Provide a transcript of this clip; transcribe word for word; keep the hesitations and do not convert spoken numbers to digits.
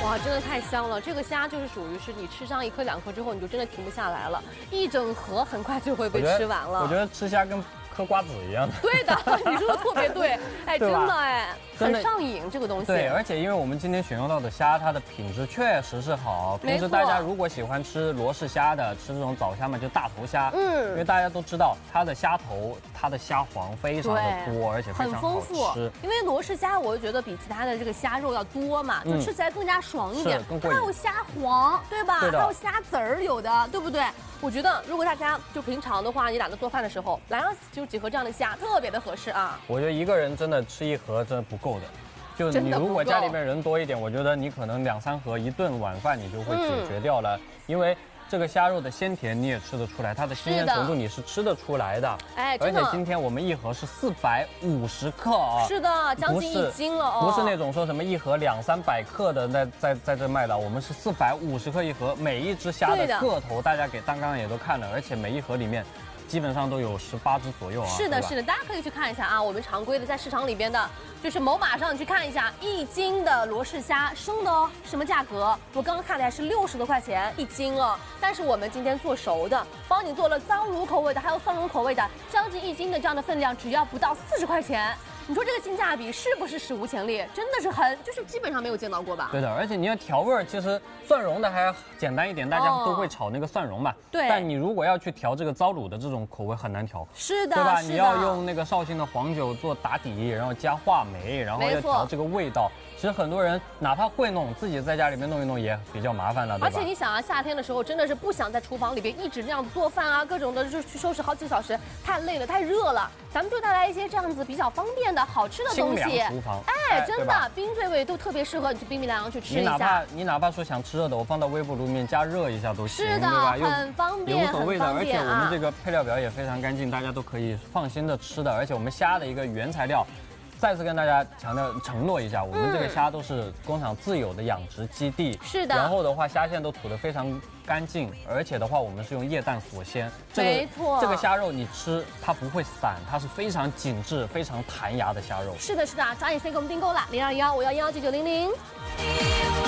哇，真的太香了！这个虾就是属于是你吃上一颗两颗之后，你就真的停不下来了，一整盒很快就会被吃完了。 我觉得吃虾跟嗑瓜子一样的。 对的，你说的特别对，哎，真的哎，很上瘾这个东西。 对，而且因为我们今天选用到的虾，它的品质确实是好。平时大家如果喜欢吃罗氏虾的，吃这种早虾嘛，就大头虾，嗯，因为大家都知道它的虾头、它的虾黄非常的多，而且非常很丰富。因为罗氏虾，我就觉得比其他的这个虾肉要多嘛，就吃起来更加爽一点。 更还有虾黄，对吧？还有虾籽儿，有的，对不对？我觉得如果大家就平常的话，你懒得做饭的时候，来上就几盒这样的虾，特别的合适啊。 我觉得一个人真的吃一盒真的不够的。就你如果家里面人多一点，我觉得你可能两三盒一顿晚饭你就会解决掉了，嗯、因为这个虾肉的鲜甜你也吃得出来，它的新鲜程度你是吃得出来的。 哎， 而且今天我们一盒是四百五十克啊， 是的，将近一斤了哦。 不是那种说什么一盒两三百克的在在在这卖的，我们是四百五十克一盒，每一只虾的个头大家给刚刚也都看了，而且每一盒里面。基本上都有十八只左右啊！ 是的，是的，大家可以去看一下啊。我们常规的在市场里边的，就是某马上去看一下，一斤的罗氏虾生的哦，什么价格？我刚刚看的还是六十多块钱一斤哦。但是我们今天做熟的，帮你做了脏卤口味的，还有蒜蓉口味的，将近一斤的这样的分量，只要不到四十块钱。你说这个性价比是不是史无前例？真的是很，就是基本上没有见到过吧？ 对的，而且你要调味儿，其实蒜蓉的还简单一点，大家都会炒那个蒜蓉嘛。 对。 但你如果要去调这个糟卤的这种口味很难调。 是的， 对吧？你要用那个绍兴的黄酒做打底，然后加话梅，然后要调这个味道。其实很多人哪怕会弄，自己在家里面弄一弄也比较麻烦了，对吧？ 而且你想啊，夏天的时候真的是不想在厨房里边一直那样子做饭啊，各种的就去收拾好几个小时，太累了，太热了。咱们就带来一些这样子比较方便的好吃的东西。 清凉厨房。 哎，真的，冰醉味都特别适合你去冰冰凉凉去吃一下。 你哪怕你哪怕说想吃热的，我放到微波炉里面加热一下都行， 是的， 对吧？ 很方便， 也无所谓的。 而且我们这个配料表也非常干净，大家都可以放心的吃的。而且我们虾的一个原材料。再次跟大家强调承诺一下，我们这个虾都是工厂自有的养殖基地， 是的。 然后的话，虾线都吐得非常干净，而且的话，我们是用液氮锁鲜， 没错。 这个虾肉你吃它不会散，它是非常紧致、非常弹牙的虾肉。 是的，是的，抓紧时间给我们订购了，零二幺，我要幺九九零零。